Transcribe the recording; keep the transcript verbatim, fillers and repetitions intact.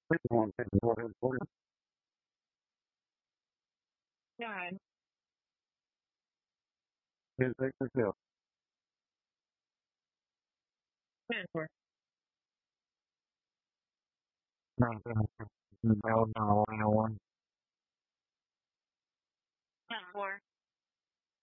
One, two, four, four, Nine. two, six, six, zero. Ten. Four. Nine, seven, six, no, no, no, one. Nine. Four.